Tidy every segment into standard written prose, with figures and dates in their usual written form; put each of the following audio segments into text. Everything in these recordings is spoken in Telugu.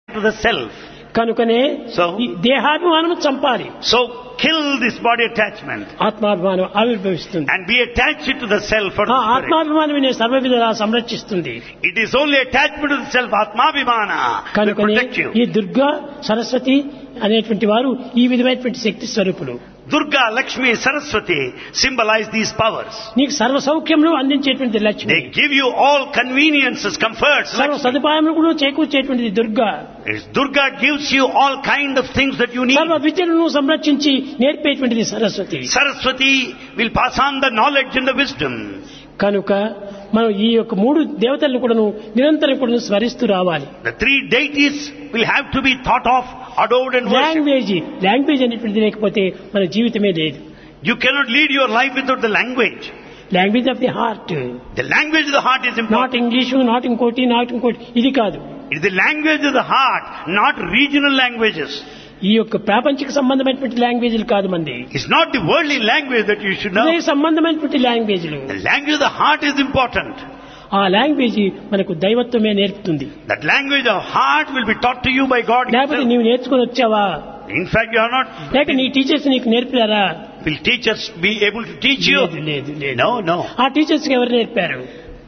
to the self. కనుకనే So, ఈ దేహాభిమానం చంపాలి, so kill this body attachment ఆత్మాభిమానం ఆవిర్భవిస్తుంది. and be attached to the self or ఆ the spirit. ఆత్మాభిమానమే సర్వవిధంగా సంరక్షిస్తుంది. It is only attachment to the self, Atmabhimana, will కనుకనే protect you. ఈ దుర్గా సరస్వతి అనేటువంటి వారు ఈ విధమైనటువంటి శక్తి స్వరూపులు. Durga, Lakshmi, Saraswati symbolize these powers. నీకు సర్వ సౌఖ్యములు అందించేటువంటి Lakshmi, They give you all conveniences, comforts. సర్వ Lakshmi. సదుపాయములు కూడా చేకూర్చేటువంటిది Durga. It's Durga gives you all kind of things that you need. సర్వ విద్యలను సంరక్షించి నేర్పేటువంటిది Saraswati. Saraswati will pass on the knowledge and the wisdom. కనుక మనం ఈ యొక్క మూడు దేవతలను కూడాను నిరంతరం కూడా స్మరిస్తూ రావాలి. The three deities will have to be thought of, adored and worshipped. Language అనేటువంటిది లేకపోతే మన జీవితమే లేదు. You cannot lead your life without the language. Language of the heart, The language of the heart is not important. English, not ఇంకోటి, ఇది కాదు. It is the language of the heart, not regional languages. ఈ యొక్క ప్రాపంచిక సంబంధమైనటువంటి లాంగ్వేజ్లు కాదు మంది, It's not the worldly language that you should know. హృదయ సంబంధమైనటువంటి లాంగ్వేజ్లు. The language of the heart is important. ఆ లాంగ్వేజ్ మనకు దైవత్వమే నేర్పుతుంది. That language of heart will be taught to you by God లేకపోతే himself. నీవు నేర్చుకుని వచ్చావా, In fact, you are not. లేక నీ టీచర్స్ నీకు నేర్పారా? Will teachers be able to teach you? లేదు. No, no. ఆ టీచర్స్ కి ఎవరు నేర్పారు?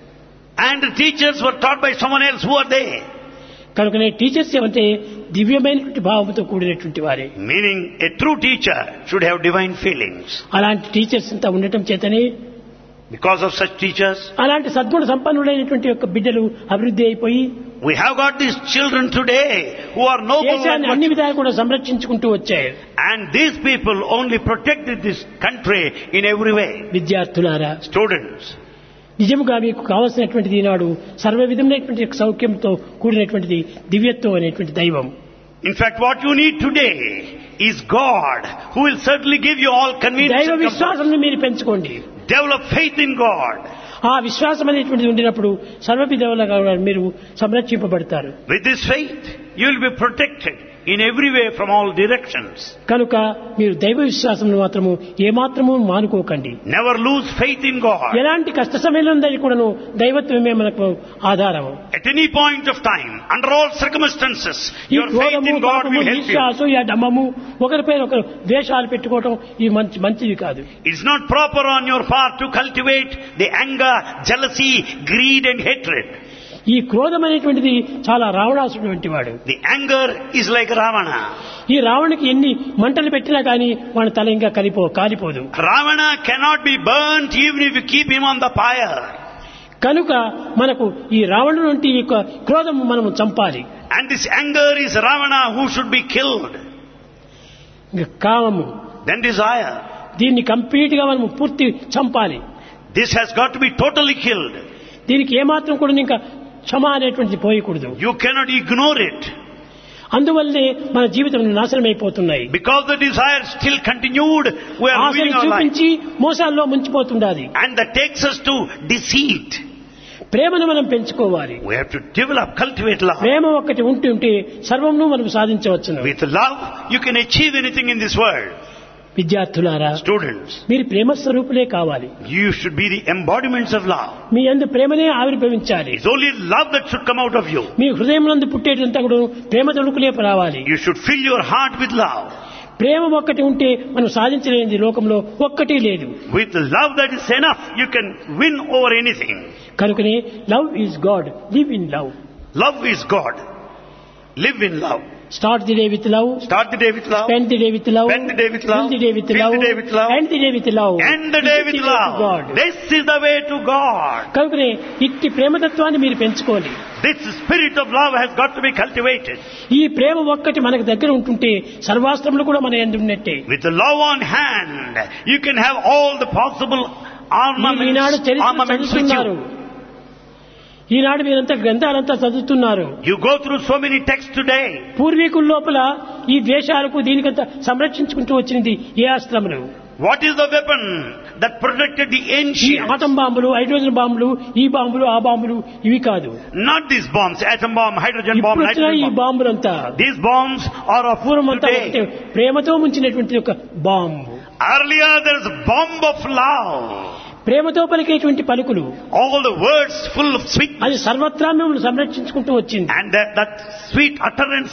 And the teachers were taught by someone else. Who are they? కనుకనే టీచర్స్ ఏమంటే దివ్యమైనటువంటి భావంతో కూడినటువంటి వారే. Meaning, a true teacher should have divine feelings. అలాంటి టీచర్స్ అంతా ఉండటం చేతనే Because of such teachers, అలాంటి సద్గుణ సంపన్నులైనటువంటి యొక్క బిడ్డలు అభివృద్ధి అయిపోయి we have got these children today who are noble. దేశాన్ని అన్ని విధాలు కూడా సంరక్షించుకుంటూ వచ్చాయి. And these people only protected this country in every way. విద్యార్థులారా, Students, నిజముగా మీకు కావలసినటువంటిది ఈనాడు సర్వ విధమైనటువంటి సౌఖ్యంతో కూడినటువంటిది దివ్యత్వం అనేటువంటి దైవం. in fact, what you need today is God, who will certainly give you all convenience. దైవ and comfort. విశ్వాసాన్ని మీరు పెంచుకోండి. Develop faith in God. ఆ విశ్వాసం అనేటువంటిది ఉండినప్పుడు సర్వ విధములుగా మీరు సంరక్షింపబడతారు. With this faith, you will be protected in every way from all directions. కనుక మీరు దైవ విశ్వాసం మాత్రము ఏమాత్రము మానుకోకండి. Never lose faith in God. ఎలాంటి కష్ట సమయంలో కూడాను దైవత్వమే మనకు ఆధారం. At any point of time, under all circumstances, ఈ your faith క్రోధము, in God పాపము, will help ఈర్ష్య, you. అసూయ, డమ్మము, ఒకరిపై ఒకరు ద్వేషాలు పెట్టుకోవటం ఇది మంచిది కాదు. It's not proper on your part to cultivate the anger, jealousy, greed and hatred. ఈ క్రోధం అనేటువంటిది చాలా రావణాసుడు వంటి వాడు. The anger is like Ravana. ఈ రావణునికి ఎన్ని మంటలు పెట్టినా కానీ వాడి తల ఇంకా కాలిపోదు. Ravana cannot be burnt even if you keep him on the fire. కనుక మనకు ఈ రావణుడు వంటి యొక్క క్రోధం మనము చంపాలి. And this anger is Ravana who should be killed. ఇంకా కామము, Then desire. దీన్ని కంప్లీట్ గా మనము పూర్తి చంపాలి. This has got to be totally killed. దీనికి ఏమాత్రం కూడా ఇంకా క్షమ అనేటువంటిది పోయకూడదు. You cannot ignore it. అందువల్లే మన జీవితం నాశనం అయిపోతున్నాయి. Because the desire still continued, we are ఆశను ruining our life. చూపించి మోసాల్లో ముంచిపోతుండాలి. And that takes us to deceit. ప్రేమను మనం పెంచుకోవాలి. We have to develop, cultivate love. ప్రేమ ఒక్కటి ఉంటే సర్వమును మనం సాధించవచ్చును. With love, you can achieve anything in this world. విద్యార్థులారా, Students, మీరు ప్రేమ స్వరూపులే కావాలి. you should be the embodiments of love. మీ యందు ప్రేమనే ఆవిర్భవించాలి. It's only love that should come out of you. మీ హృదయం నందు పుట్టేటంతా కూడా ప్రేమ తొణుకులే రావాలి. You should fill your heart with love. ప్రేమ ఒక్కటి ఉంటే మనం సాధించలేనిది లోకంలో ఒక్కటి లేదు. With love that is enough, you can win over anything. కనుకనే love is God, live in love. Love is God. Live in love. Start the day with love, Start the day with love. spend the day with love, Spend the day with love. fill the day with Fill love, the day with love. end the day with love. End the day with love. God. This is the way to God. కనుకనే ఇట్టి ప్రేమతత్వాన్ని మీరు పెంచుకోవాలి. This spirit of love has got to be cultivated. ఈ ప్రేమ ఒక్కటి మనకు దగ్గర ఉంటుంటే సర్వాస్త్రములు కూడా మన యందు ఉన్నట్టే. With the love on hand, you can have all the possible మీరు ఈనాడు చరిత్ర armaments with చదువుతున్నారు. you. ఈనాడు మీరంతా గ్రంథాలంతా చదువుతున్నారు. You go through so many texts today. పూర్వీకుల లోపల ఈ ద్వేషాలకు దీనికంతా సంరక్షించుకుంటూ వచ్చినది ఏ అస్త్రములు? What is the weapon that protected the ఈ ancients? ఆటం బాంబులు, హైడ్రోజన్ బాంబులు, ఈ బాంబులు, ఆ బాంబులు ఇవి కాదు. Not these bombs, atom bomb, hydrogen bomb, ఇప్పుడు వచ్చిన ఈ nitrogen bomb. బాంబులంతా These bombs are of పూర్వమంతా ఒకటే today. ప్రేమతో ముంచినటువంటి ఒక bomb. Earlier there is a bomb of love. ప్రేమతో పలికేటువంటి పలుకులు, All the words full of sweetness. అది సర్వత్రా మిమ్మల్ని సంరక్షించుకుంటూ వచ్చింది. And that sweet utterance